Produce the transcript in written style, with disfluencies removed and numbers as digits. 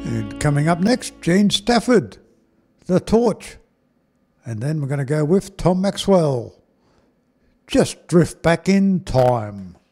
And coming up next, Gene Stafford, The Torch. And then we're going to go with Tom Maxwell, Just Drift Back in Time.